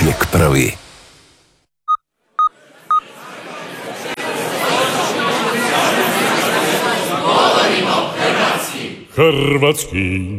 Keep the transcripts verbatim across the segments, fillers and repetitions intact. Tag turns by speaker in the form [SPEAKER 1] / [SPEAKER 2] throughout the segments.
[SPEAKER 1] uvijek prvi.
[SPEAKER 2] Hrvatski.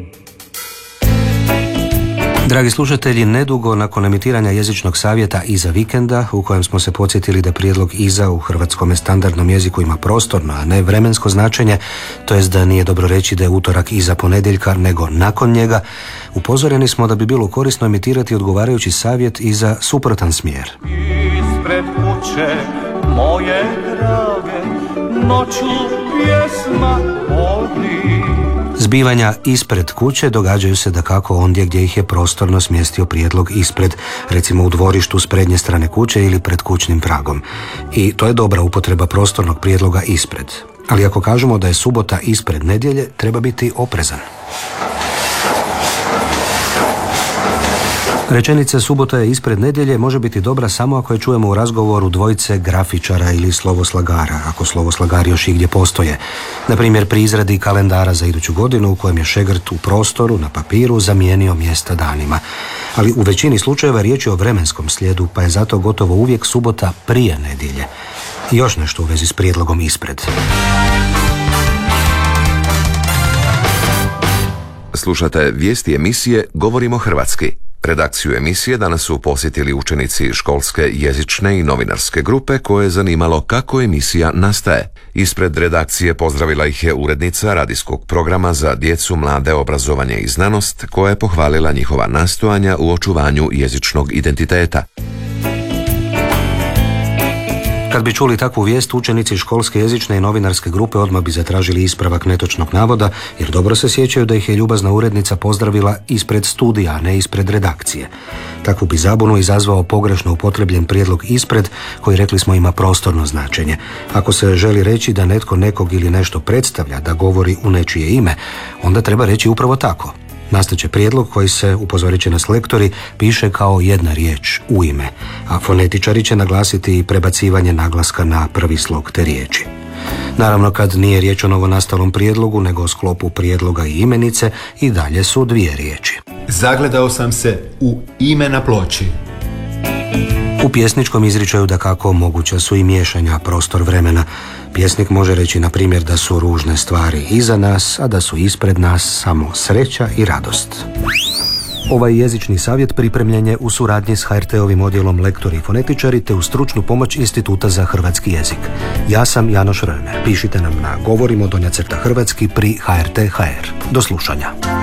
[SPEAKER 3] Dragi slušatelji, nedugo nakon emitiranja jezičnog savjeta Iza vikenda, u kojem smo se podsjetili da prijedlog iza u hrvatskom standardnom jeziku ima prostorno, a ne vremensko značenje, to jest da nije dobro reći da je utorak iza ponedjeljka, nego nakon njega, upozoreni smo da bi bilo korisno emitirati odgovarajući savjet i za suprotan smjer.
[SPEAKER 4] Ispred kuće moje drage, noću pjesma ovdje.
[SPEAKER 3] Zbivanja ispred kuće događaju se dakako ondje gdje ih je prostorno smjestio prijedlog ispred, recimo u dvorištu s prednje strane kuće ili pred kućnim pragom. I to je dobra upotreba prostornog prijedloga ispred. Ali ako kažemo da je subota ispred nedjelje, treba biti oprezan. Rečenica subota je ispred nedjelje može biti dobra samo ako je čujemo u razgovoru dvojice grafičara ili slovoslagara, ako slovoslagari još igdje postoje. Na primjer pri izradi kalendara za iduću godinu u kojem je šegrt u prostoru, na papiru, zamijenio mjesta danima. Ali u većini slučajeva riječ je o vremenskom slijedu, pa je zato gotovo uvijek subota prije nedjelje. I još nešto u vezi s prijedlogom ispred.
[SPEAKER 5] Slušate vijesti emisije Govorimo hrvatski. Redakciju emisije danas su posjetili učenici školske jezične i novinarske grupe koje je zanimalo kako emisija nastaje. Ispred redakcije pozdravila ih je urednica radijskog programa za djecu, mlade, obrazovanje i znanost, koja je pohvalila njihova nastojanja u očuvanju jezičnog identiteta.
[SPEAKER 3] Kad bi čuli takvu vijest, učenici školske jezične i novinarske grupe odmah bi zatražili ispravak netočnog navoda, jer dobro se sjećaju da ih je ljubazna urednica pozdravila ispred studija, a ne ispred redakcije. Takvu bi zabunu izazvao pogrešno upotrebljen prijedlog ispred, koji rekli smo ima prostorno značenje. Ako se želi reći da netko nekog ili nešto predstavlja, da govori u nečije ime, onda treba reći upravo tako. Nastaće prijedlog koji se, upozorit će nas lektori, piše kao jedna riječ u ime, a fonetičari će naglasiti i prebacivanje naglaska na prvi slog te riječi. Naravno, kad nije riječ o novonastalom prijedlogu, nego o sklopu prijedloga i imenice, i dalje su dvije riječi.
[SPEAKER 6] Zagledao sam se u ime na ploči.
[SPEAKER 3] U pjesničkom izričaju dakako moguća su i miješanja prostor vremena. Pjesnik može reći, na primjer, da su ružne stvari iza nas, a da su ispred nas samo sreća i radost. Ovaj jezični savjet pripremljen je u suradnji s ha er te-ovim odjelom lektori i fonetičari te uz stručnu pomoć Instituta za hrvatski jezik. Ja sam Janoš Römer. Pišite nam na govorimo donja crta hrvatski pri ha er te tačka ha er. Do slušanja.